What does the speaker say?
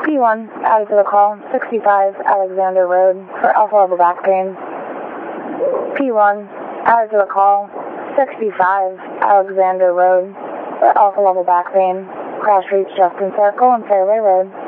P1, added to the call, 65 Alexander Road for alpha level back pain. P1, added to the call, 65 Alexander Road for alpha level back pain. Crash reached Justin Circle and Fairway Road.